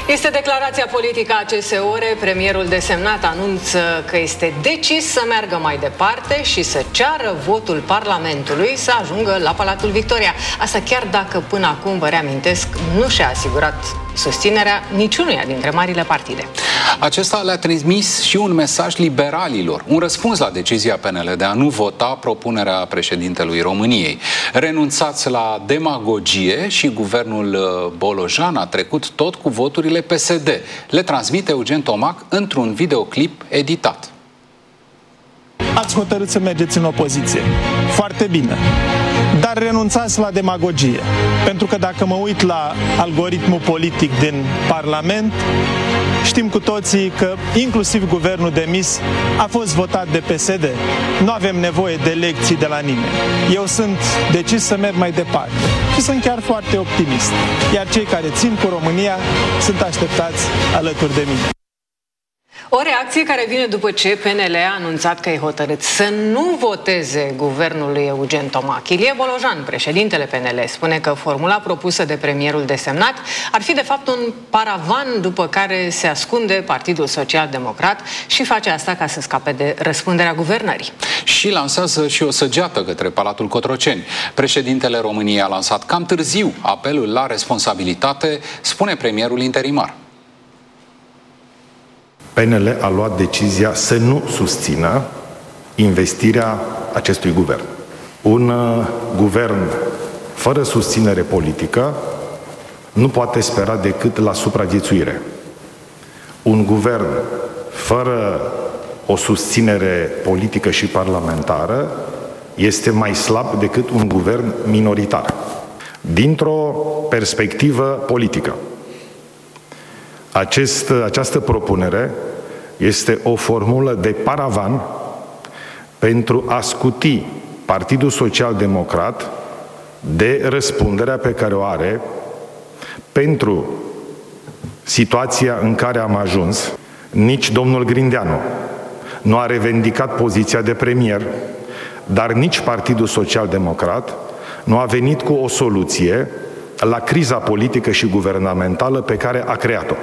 Este declarația politică a acestei ore. Premierul desemnat anunță că este decis să meargă mai departe și să ceară votul Parlamentului să ajungă la Palatul Victoria. Asta chiar dacă până acum, vă reamintesc, nu și-a asigurat susținerea niciunuia dintre marile partide. Acesta le-a transmis și un mesaj liberalilor, un răspuns la decizia PNL de a nu vota propunerea președintelui României. Renunțați la demagogie și guvernul Bolojan a trecut tot cu voturile PSD. Le transmite Eugen Tomac într-un videoclip editat. Ați hotărât să mergeți în opoziție. Foarte bine. Dar renunțați la demagogie. Pentru că dacă mă uit la algoritmul politic din Parlament, știm cu toții că inclusiv guvernul demis a fost votat de PSD. Nu avem nevoie de lecții de la nimeni. Eu sunt decis să merg mai departe și sunt chiar foarte optimist. Iar cei care țin cu România sunt așteptați alături de mine. O reacție care vine după ce PNL a anunțat că e hotărât să nu voteze guvernul lui Eugen Tomac. Ilie Bolojan, președintele PNL, spune că formula propusă de premierul desemnat ar fi de fapt un paravan după care se ascunde Partidul Social Democrat și face asta ca să scape de răspunderea guvernării. Și lansează și o săgeată către Palatul Cotroceni. Președintele României a lansat cam târziu apelul la responsabilitate, spune premierul interimar. PNL a luat decizia să nu susțină investirea acestui guvern. Un guvern fără susținere politică nu poate spera decât la supraviețuire. Un guvern fără o susținere politică și parlamentară este mai slab decât un guvern minoritar. Dintr-o perspectivă politică, această propunere este o formulă de paravan pentru a scuti Partidul Social Democrat de răspunderea pe care o are pentru situația în care am ajuns. Nici domnul Grindeanu nu a revendicat poziția de premier, dar nici Partidul Social Democrat nu a venit cu o soluție la criza politică și guvernamentală pe care a creat-o.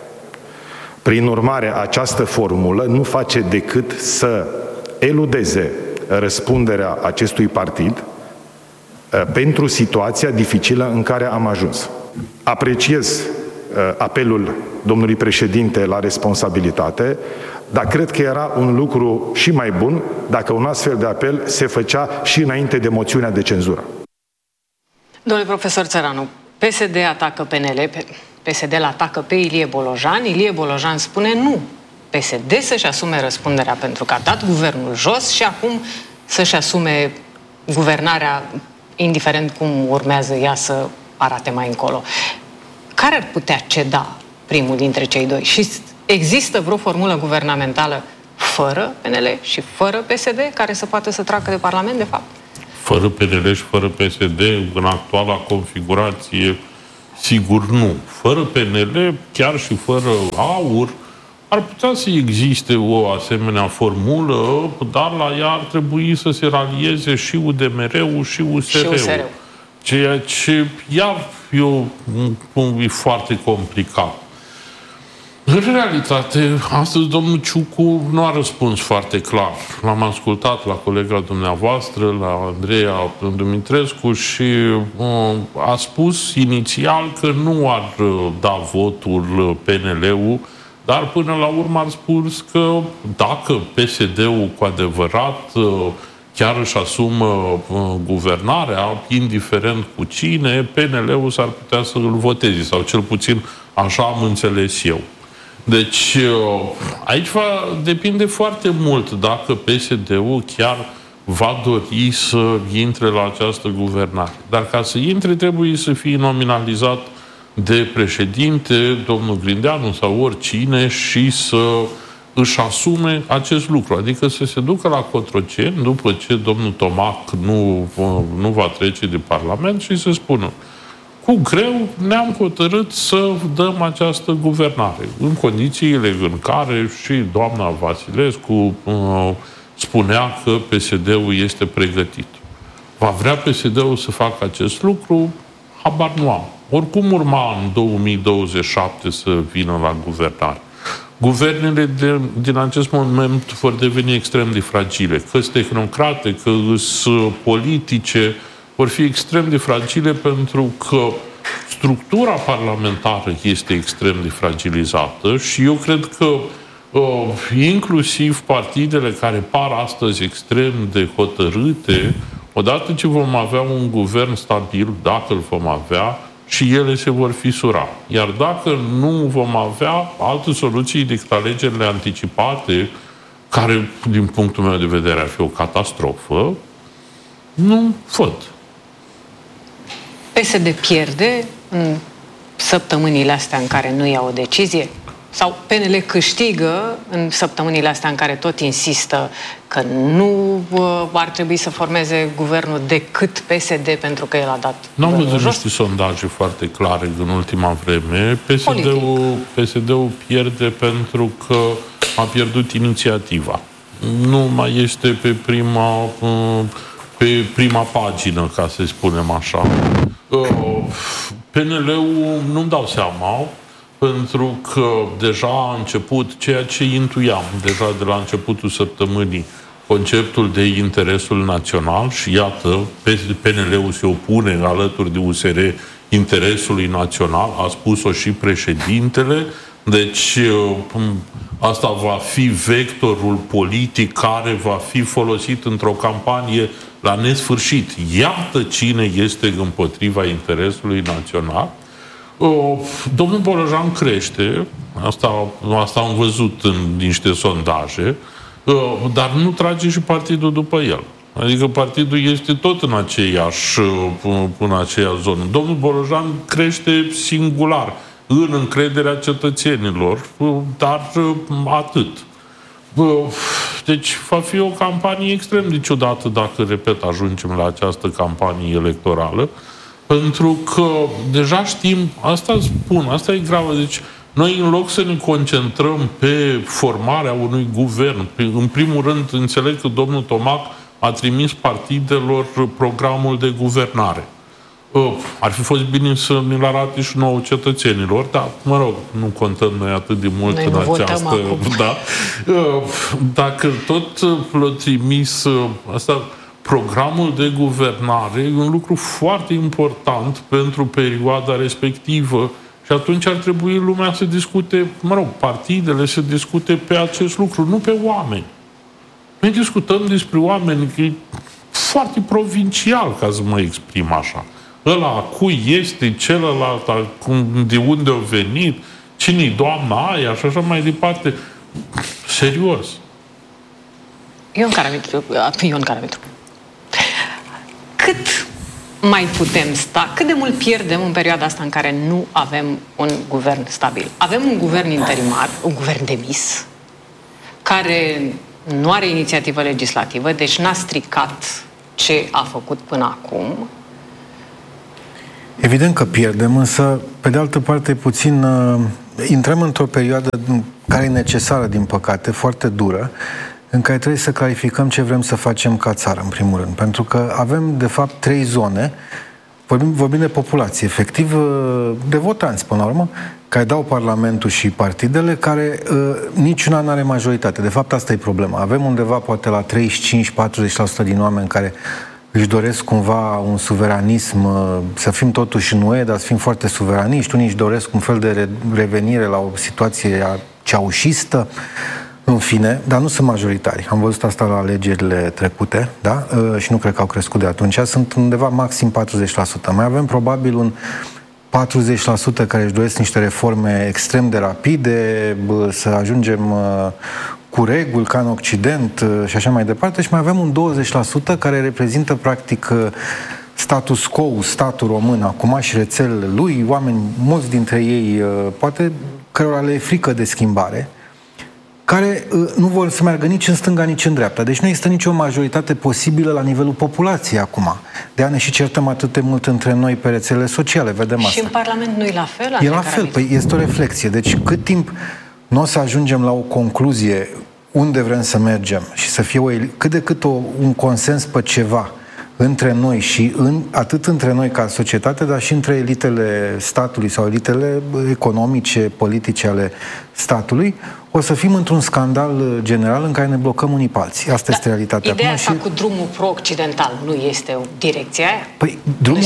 Prin urmare, această formulă nu face decât să eludeze răspunderea acestui partid pentru situația dificilă în care am ajuns. Apreciez apelul domnului președinte la responsabilitate, dar cred că era un lucru și mai bun dacă un astfel de apel se făcea și înainte de moțiunea de cenzură. Domnule profesor Țăranu, PSD atacă PNL, PSD-l atacă pe Ilie Bolojan. Ilie Bolojan spune nu. PSD să-și asume răspunderea pentru că a dat guvernul jos și acum să-și asume guvernarea, indiferent cum urmează ea să arate mai încolo. Care ar putea ceda primul dintre cei doi? Și există vreo formulă guvernamentală fără PNL și fără PSD care să poată să treacă de Parlament, de fapt? Fără PNL și fără PSD, în actuala configurație, sigur nu. Fără PNL, chiar și fără AUR, ar putea să existe o asemenea formulă, dar la ea ar trebui să se ralieze și UDMR-ul și USR-ul. Ceea ce iar e foarte complicat. În realitate, astăzi domnul Ciucu nu a răspuns foarte clar. L-am ascultat la colega dumneavoastră, la Andreea Dumitrescu și a spus inițial că nu ar da votul PNL-ul, dar până la urmă ar spus că dacă PSD-ul cu adevărat chiar își asumă guvernarea, indiferent cu cine, PNL-ul s-ar putea să îl voteze, sau cel puțin așa am înțeles eu. Deci, aici va depinde foarte mult dacă PSD-ul chiar va dori să intre la această guvernare. Dar ca să intre, trebuie să fie nominalizat de președinte, domnul Grindeanu sau oricine, și să își asume acest lucru. Adică să se ducă la Cotroceni, după ce domnul Tomac nu va trece de Parlament, și să spună: cu greu ne-am hotărât să dăm această guvernare, în condițiile în care și doamna Vasilescu spunea că PSD-ul este pregătit. Va vrea PSD-ul să facă acest lucru? Habar nu am. oricum urma în 2027 să vină la guvernare. Guvernele din acest moment vor deveni extrem de fragile. Că-s tehnocrate, că-s politice, vor fi extrem de fragile pentru că structura parlamentară este extrem de fragilizată și eu cred că inclusiv partidele care par astăzi extrem de hotărâte, odată ce vom avea un guvern stabil, dacă îl vom avea, și ele se vor fisura. Iar dacă nu vom avea alte soluții decât alegerile anticipate, care, din punctul meu de vedere, ar fi o catastrofă, nu văd. PSD pierde în săptămânile astea în care nu ia o decizie? Sau PNL câștigă în săptămânile astea în care tot insistă că nu ar trebui să formeze guvernul decât PSD pentru că el a dat n-am guvernul văzut jos? niște sondaje foarte clare în ultima vreme. PSD-ul pierde pentru că a pierdut inițiativa. Nu mai este pe prima pagină, ca să spunem așa. PNL-ul nu-mi dau seama, pentru că deja a început ceea ce intuiam deja de la începutul săptămânii, conceptul de interesul național și iată, PNL-ul se opune alături de USR interesului național, a spus-o și președintele, deci asta va fi vectorul politic care va fi folosit într-o campanie la nesfârșit. Iată cine este împotriva interesului național. Domnul Bolojan crește, asta am văzut în niște sondaje, dar nu trage și partidul după el. Adică partidul este tot în aceeași zonă. Domnul Bolojan crește singular, în încrederea cetățenilor, dar atât. Deci va fi o campanie extrem de ciudată dacă, repet, ajungem la această campanie electorală, pentru că deja știm, asta spun, asta e gravă. Deci noi, în loc să ne concentrăm pe formarea unui guvern, în primul rând, înțeleg că domnul Tomac a trimis partidelor programul de guvernare. Ar fi fost bine să ne-l arate și nouă cetățenilor, dar, mă rog, nu contăm noi atât de mult în această... Da. Dacă tot l-a trimis asta, programul de guvernare e un lucru foarte important pentru perioada respectivă și atunci ar trebui lumea să discute, mă rog, partidele să discute pe acest lucru, nu pe oameni. Noi discutăm despre oameni, că e foarte provincial, ca să mă exprim așa. Ăla cui este, celălalt, de unde a venit, cine-i doamna aia și așa mai departe. Serios. Ion Caramitru. Cât mai putem sta? Cât de mult pierdem în perioada asta în care nu avem un guvern stabil? Avem un guvern interimar, un guvern demis, care nu are inițiativă legislativă, deci n-a stricat ce a făcut până acum. Evident că pierdem, însă, pe de altă parte, puțin intrăm într-o perioadă care e necesară, din păcate, foarte dură, în care trebuie să clarificăm ce vrem să facem ca țară, în primul rând. Pentru că avem, de fapt, 3 zone, vorbim de populație, efectiv, de votanți, până la urmă, care dau Parlamentul și partidele, care niciuna nu are majoritate. De fapt, asta e problema. Avem undeva, poate, la 35-40% din oameni care își doresc cumva un suveranism, să fim totuși în UE, dar să fim foarte suveraniști. Unii își doresc un fel de revenire la o situație ceaușistă, în fine, dar nu sunt majoritari. Am văzut asta la alegerile trecute, da? Și nu cred că au crescut de atunci. Sunt undeva maxim 40%. Mai avem probabil un 40% care își doresc niște reforme extrem de rapide, să ajungem cu reguli ca în Occident și așa mai departe, și mai avem un 20% care reprezintă practic status quo, statul român acum și rețelele lui, oameni, mulți dintre ei, poate cărora le e frică de schimbare, care nu vor să meargă nici în stânga, nici în dreapta. Deci nu există nicio majoritate posibilă la nivelul populației acum. De-aia ne și certăm atât de mult între noi pe rețelele sociale, vedem asta. Și în Parlament nu e la fel? E la fel, păi este o reflexie. Deci cât timp nu o să ajungem la o concluzie unde vrem să mergem și să fie cât de cât un consens pe ceva între noi și atât între noi ca societate, dar și între elitele statului sau elitele economice, politice ale statului, o să fim într-un scandal general în care ne blocăm unii pe alții. Asta este realitatea. Ideea asta cu drumul pro-occidental nu este o direcție aia? Păi,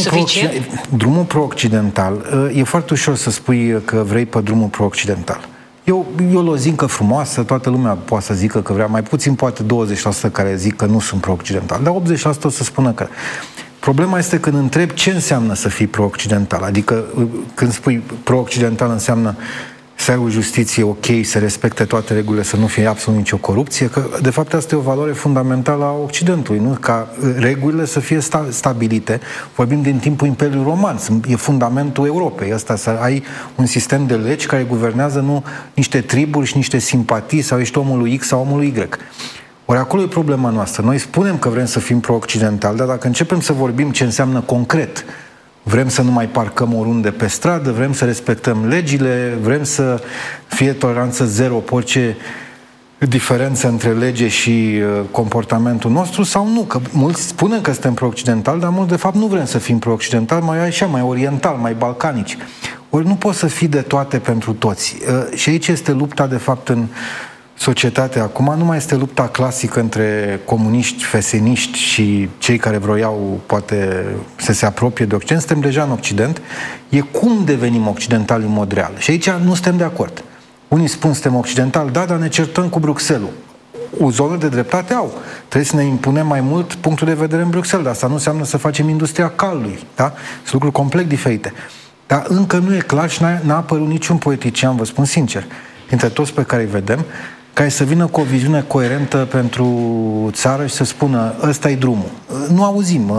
drumul pro-occidental, e foarte ușor să spui că vrei pe drumul pro-occidental. E o lozincă frumoasă, toată lumea poate să zică că vrea, mai puțin poate 20% care zic că nu sunt pro-occidental, dar 80% o să spună că... Problema este când întrebi ce înseamnă să fii pro-occidental, adică când spui pro-occidental înseamnă să ai o justiție ok, să respecte toate regulile, să nu fie absolut nicio corupție, că de fapt asta e o valoare fundamentală a Occidentului, nu? Ca regulile să fie stabilite. Vorbim din timpul Imperiului Roman, e fundamentul Europei, asta, să ai un sistem de legi care guvernează nu niște triburi și niște simpatii sau ești omul lui X sau omul lui Y. Ori acolo e problema noastră. Noi spunem că vrem să fim pro-occidentali, dar dacă începem să vorbim ce înseamnă concret, vrem să nu mai parcăm oriunde pe stradă, vrem să respectăm legile, vrem să fie toleranță zero pe orice diferență între lege și comportamentul nostru sau nu. Că mulți spunem că suntem pro-occidental, dar mulți de fapt nu vrem să fim pro-occidental, mai așa, mai oriental, mai balcanici. Ori nu poți să fii de toate pentru toți. Și aici este lupta de fapt în societatea acum, nu mai este lupta clasică între comuniști, feseniști și cei care vroiau poate să se apropie de Occident. Suntem deja în Occident. E cum devenim occidentali în mod real. Și aici nu suntem de acord. Unii spun suntem occidentali, da, dar ne certăm cu Bruxelles. O zonă de dreptate au. Trebuie să ne impunem mai mult punctul de vedere în Bruxelles, dar asta nu înseamnă să facem industria calului. Da? Sunt lucruri complet diferite. Dar încă nu e clar și n-a apărut niciun politician, vă spun sincer, dintre toți pe care îi vedem, care să vină cu o viziune coerentă pentru țară și să spună ăsta e drumul. Nu auzim.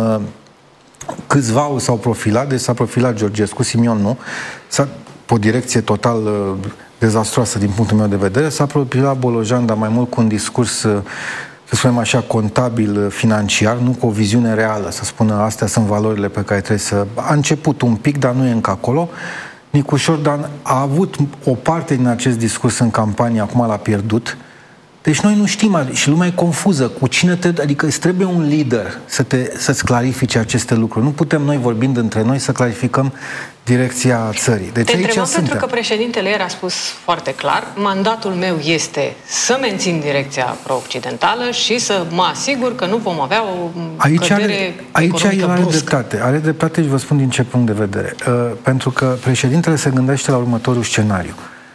Câțiva s-au profilat, deci s-a profilat Georgescu, Simion nu, pe o direcție total dezastroasă din punctul meu de vedere, s-a profilat Bolojan, dar mai mult cu un discurs, să spunem așa, contabil, financiar, nu cu o viziune reală, să spună astea sunt valorile pe care trebuie să... A început un pic, dar nu e încă acolo. Nicu Șordan a avut o parte din acest discurs în campanie, acum l-a pierdut. Deci noi nu știm și lumea e confuză cu cine adică îți trebuie un lider să-ți clarifice aceste lucruri. Nu putem noi, vorbind între noi, să clarificăm direcția țării. Deci te întrebăm pentru că președintele ieri a spus foarte clar, mandatul meu este să mențin direcția pro-occidentală și să mă asigur că nu vom avea o cădere economică bruscă. Are dreptate și vă spun din ce punct de vedere. Pentru că președintele se gândește la următorul scenariu.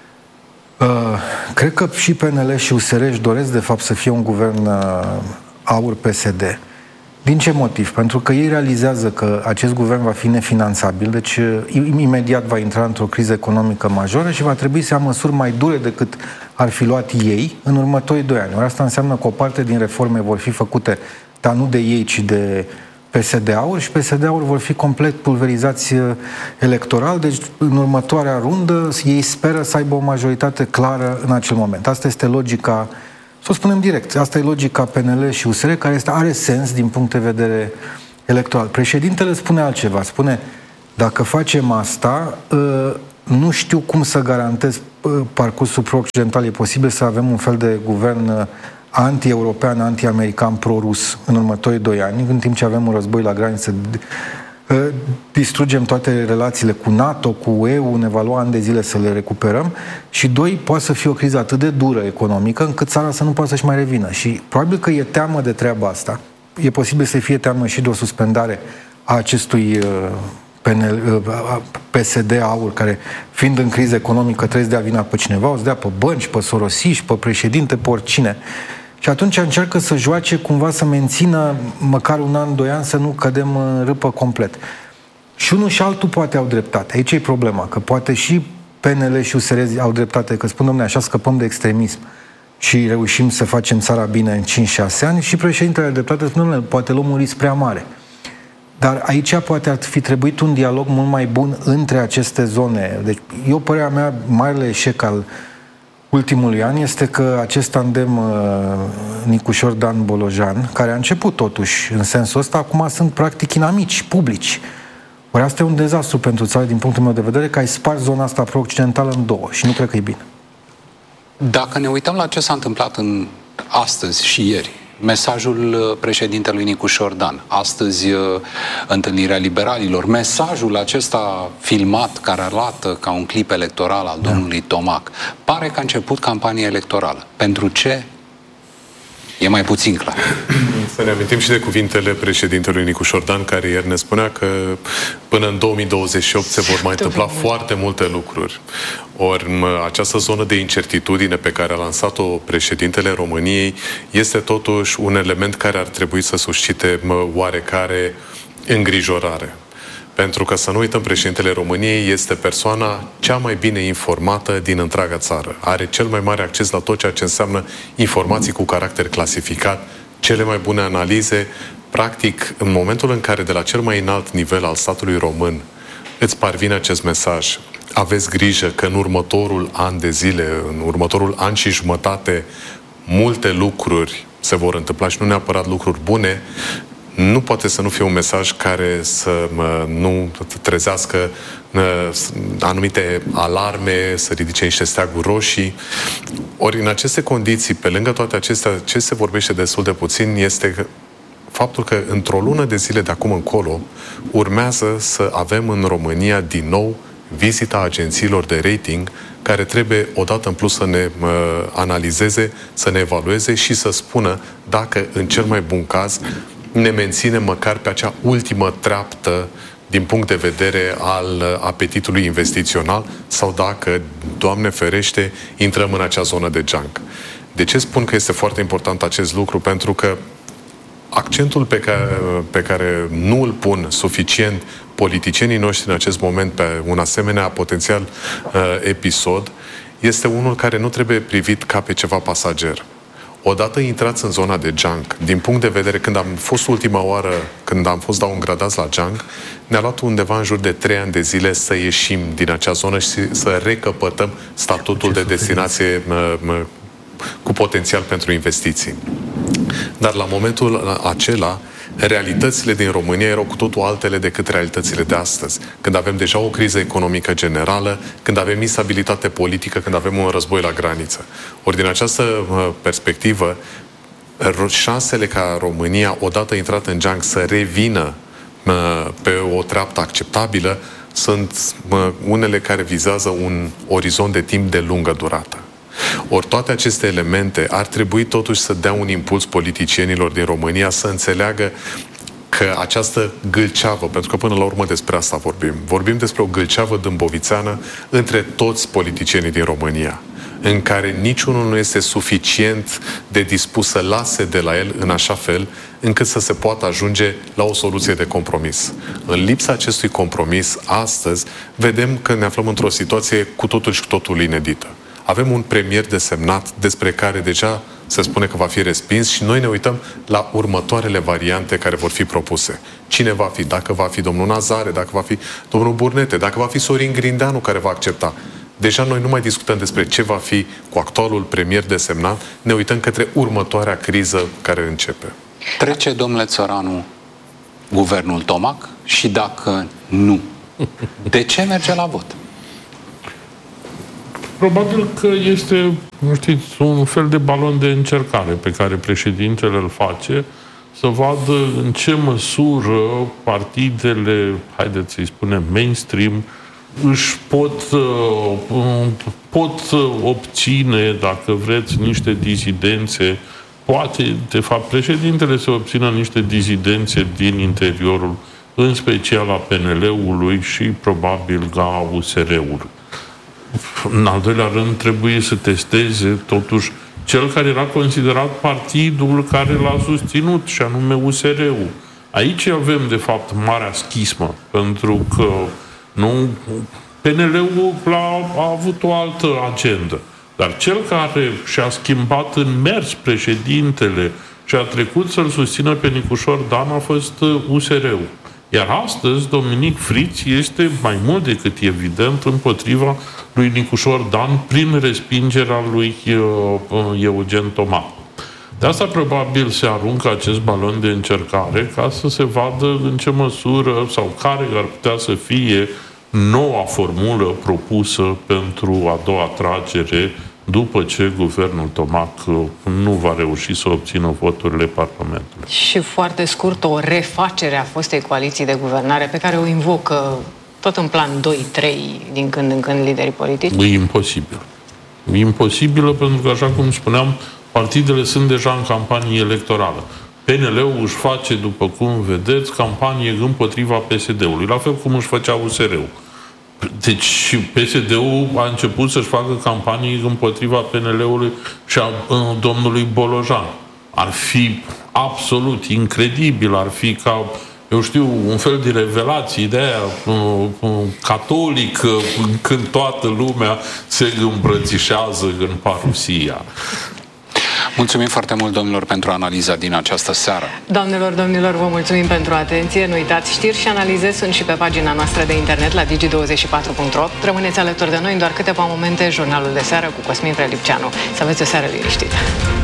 Cred că și PNL și USR își doresc de fapt să fie un guvern AUR-PSD. Din ce motiv? Pentru că ei realizează că acest guvern va fi nefinanțabil, deci imediat va intra într-o criză economică majoră și va trebui să ia măsuri mai dure decât ar fi luat ei în următorii 2 ani. Ori asta înseamnă că o parte din reforme vor fi făcute, dar nu de ei, ci de PSD-AUR și PSD-AUR vor fi complet pulverizați electoral, deci în următoarea rundă ei speră să aibă o majoritate clară în acel moment. Asta este logica, să o spunem direct, asta e logica PNL și USR, care are sens din punct de vedere electoral. Președintele spune altceva, spune, dacă facem asta, nu știu cum să garantez parcursul pro-occidental, e posibil să avem un fel de guvern anti-european, anti-american, pro-rus în următorii 2 ani, în timp ce avem un război la graniță, distrugem toate relațiile cu NATO, cu UE, ne va lua ani de zile să le recuperăm și 2, poate să fie o criză atât de dură economică încât țara să nu poată să-și mai revină. Și probabil că e teamă de treaba asta. E posibil să fie teamă și de o suspendare a acestui PSD-AUR, care, fiind în criză economică, trebuie să dea vina pe cineva, o să dea pe bănci, pe sorosiști, pe președinte, pe oricine. Și atunci încearcă să joace cumva să mențină măcar 1 an, 2 ani, să nu cădem în râpă complet. Și unul și altul poate au dreptate. Aici e problema, că poate și PNL și USR au dreptate, că spun, dom'le, așa scăpăm de extremism și reușim să facem țara bine în 5-6 ani, și președintele dreptate spune, dom'le, poate luăm un risc prea mare. Dar aici poate ar fi trebuit un dialog mult mai bun între aceste zone. Deci, eu, părerea mea, marele eșec al ultimului an este că acest tandem Nicu Șordan-Bolojan, care a început totuși în sensul ăsta, acum sunt practic inamici publici. Ori asta e un dezastru pentru țară din punctul meu de vedere, că ai spart zona asta pro-occidentală în 2 și nu cred că e bine. Dacă ne uităm la ce s-a întâmplat astăzi și ieri mesajul președintelui Nicușor Dan, astăzi întâlnirea liberalilor, mesajul acesta filmat care arată ca un clip electoral al domnului Tomac, pare că a început campania electorală. Pentru ce? E mai puțin clar. Să ne amintim și de cuvintele președintelui Nicușor Dan, care ieri ne spunea că până în 2028 se vor mai întâmpla foarte multe lucruri. Ori această zonă de incertitudine pe care a lansat-o președintele României este totuși un element care ar trebui să suscite oarecare îngrijorare. Pentru că, să nu uităm, președintele României este persoana cea mai bine informată din întreaga țară. Are cel mai mare acces la tot ceea ce înseamnă informații cu caracter clasificat, cele mai bune analize. Practic, în momentul în care de la cel mai înalt nivel al statului român îți parvine acest mesaj, aveți grijă că în următorul an de zile, în următorul an și jumătate, multe lucruri se vor întâmpla și nu neapărat lucruri bune, nu poate să nu fie un mesaj care să nu trezească anumite alarme, să ridice niște steaguri roșii. Ori în aceste condiții, pe lângă toate acestea, ce se vorbește destul de puțin este faptul că într-o lună de zile de acum încolo urmează să avem în România din nou vizita agențiilor de rating care trebuie odată în plus să ne analizeze, să ne evalueze și să spună dacă, în cel mai bun caz, ne menținem măcar pe acea ultimă treaptă din punct de vedere al apetitului investițional sau dacă, Doamne ferește, intrăm în acea zonă de junk. De ce spun că este foarte important acest lucru? Pentru că accentul pe care nu îl pun suficient politicienii noștri în acest moment pe un asemenea potențial episod este unul care nu trebuie privit ca pe ceva pasager. Odată intrați în zona de junk, din punct de vedere, când am fost ultima oară, când am fost downgradați la junk, ne-a luat undeva în jur de 3 ani de zile să ieșim din acea zonă și să recăpătăm statutul de destinație cu potențial pentru investiții. Dar la momentul acela, realitățile din România erau cu totul altele decât realitățile de astăzi. Când avem deja o criză economică generală, când avem instabilitate politică, când avem un război la graniță. Ori din această perspectivă, șansele ca România, odată intrată în junk, să revină pe o treaptă acceptabilă, sunt unele care vizează un orizont de timp de lungă durată. Ori toate aceste elemente ar trebui totuși să dea un impuls politicienilor din România să înțeleagă că această gâlceavă, pentru că până la urmă despre asta vorbim despre o gâlceavă dâmbovițeană între toți politicienii din România, în care niciunul nu este suficient de dispus să lase de la el în așa fel încât să se poată ajunge la o soluție de compromis. În lipsa acestui compromis, astăzi, vedem că ne aflăm într-o situație cu totul și cu totul inedită. Avem un premier desemnat despre care deja se spune că va fi respins și noi ne uităm la următoarele variante care vor fi propuse. Cine va fi? Dacă va fi domnul Nazare, dacă va fi domnul Burnete, dacă va fi Sorin Grindeanu care va accepta. Deja noi nu mai discutăm despre ce va fi cu actualul premier desemnat, ne uităm către următoarea criză care începe. Trece, domnule Țăranu, guvernul Tomac? Și dacă nu, de ce merge la vot? Probabil că este, nu știți, un fel de balon de încercare pe care președintele îl face să vadă în ce măsură partidele, haideți să-i spunem, mainstream, își pot obține, dacă vreți, niște dizidențe. Poate, de fapt, președintele să obțină niște dizidențe din interiorul, în special a PNL-ului și probabil a USR-ului. În al doilea rând, trebuie să testeze, totuși, cel care era considerat partidul care l-a susținut, și anume USR-ul. Aici avem, de fapt, marea schismă, pentru că PNL-ul a avut o altă agendă. Dar cel care și-a schimbat în mers președintele și a trecut să-l susțină pe Nicușor Dan a fost USR-ul. Iar astăzi, Dominic Friț este mai mult decât evident împotriva lui Nicușor Dan prin respingerea lui Eugen Tomac. De asta probabil se aruncă acest balon de încercare ca să se vadă în ce măsură sau care ar putea să fie noua formulă propusă pentru a doua tragere după ce guvernul Tomac nu va reuși să obțină voturile Parlamentului. Și foarte scurt, o refacere a fostei coaliții de guvernare pe care o invocă tot în plan 2-3 din când în când liderii politici? E imposibil. E imposibilă pentru că, așa cum spuneam, partidele sunt deja în campanie electorală. PNL-ul își face, după cum vedeți, campanie împotriva PSD-ului, la fel cum își făcea USR-ul. Deci PSD-ul a început să-și facă campanii împotriva PNL-ului și a domnului Bolojan. Ar fi absolut incredibil, ar fi ca, eu știu, un fel de revelație de aia catolică, când toată lumea se îmbrățișează în parusia. Mulțumim foarte mult, domnilor, pentru analiza din această seară. Doamnelor, domnilor, vă mulțumim pentru atenție. Nu uitați, știri și analize sunt și pe pagina noastră de internet la digi24.ro. Rămâneți alături de noi în doar câteva momente, jurnalul de seară cu Cosmin Prelipceanu. Să aveți o seară liniștită!